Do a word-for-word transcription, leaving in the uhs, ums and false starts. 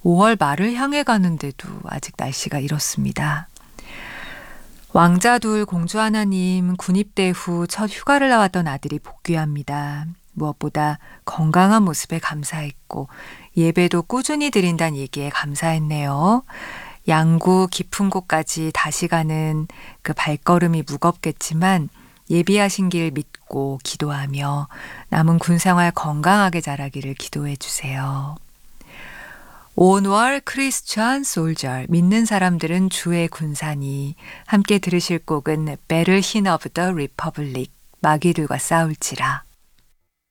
오월 말을 향해 가는데도 아직 날씨가 이렇습니다. 왕자 둘 공주 하나님 군입대 후 첫 휴가를 나왔던 아들이 복귀합니다. 무엇보다 건강한 모습에 감사했고 예배도 꾸준히 드린다는 얘기에 감사했네요. 양구 깊은 곳까지 다시 가는 그 발걸음이 무겁겠지만 예비하신 길 믿고 기도하며 남은 군생활 건강하게 자라기를 기도해 주세요. 온월 크리스찬 솔저 믿는 사람들은 주의 군사니 함께 들으실 곡은 Battle Hymn of the Republic 마귀들과 싸울지라.